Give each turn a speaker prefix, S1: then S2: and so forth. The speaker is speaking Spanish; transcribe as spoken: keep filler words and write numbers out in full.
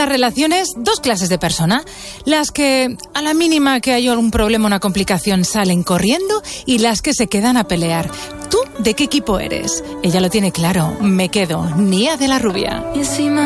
S1: las relaciones dos clases de persona. Las que a la mínima que hay algún problema o una complicación salen corriendo y las que se quedan a pelear. ¿Tú de qué equipo eres? Ella lo tiene claro. Me quedo. Nia de la Rubia.